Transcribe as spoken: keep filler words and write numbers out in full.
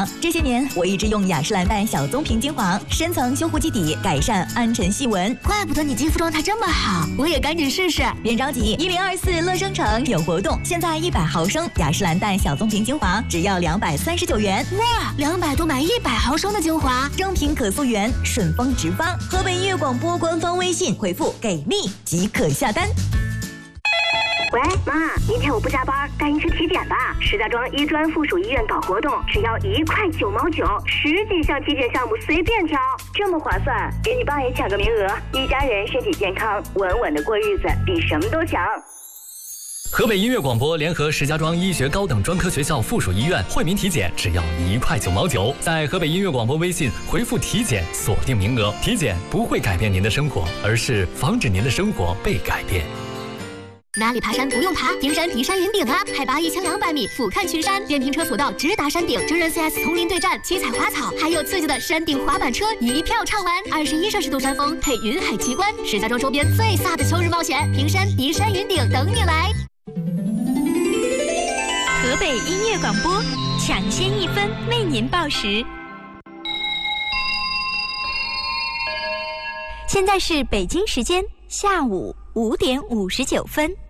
上。这些年我一直用雅诗兰黛小棕瓶精华，深层修护基底，改善暗沉细纹。 怪不得你肌肤状态这么好，我也赶紧试试。 别着急，一零二四乐生城有活动，现在一百毫升雅诗兰黛小棕瓶精华只要两百三十九元。 哇，两百多买一百毫升的精华， 正品可溯源，顺丰直发。河北音乐广播官方微信回复给力即可下单。 喂，妈，明天我不加班，带你去体检吧。石家庄医专附属医院搞活动，只要一块九毛九，十几项体检项目随便挑，这么划算，给你爸也抢个名额。一家人身体健康，稳稳的过日子，比什么都强。 河北音乐广播联合石家庄医学高等专科学校附属医院惠民体检只要一块九毛九，在河北音乐广播微信回复体检锁定名额。体检不会改变您的生活，而是防止您的生活被改变。 哪里爬山不用爬？平山迪山云顶啊，海拔一千两百米，俯瞰群山，电瓶车索道直达山顶，真人 C S 丛林对战，七彩花草，还有刺激的山顶滑板车，一票畅玩。二十一摄氏度山峰配云海奇观，石家庄周边最飒的秋日冒险，平山迪山云顶等你来。 河北音乐广播，抢先一分为您报时。现在是北京时间下午五点五十九分。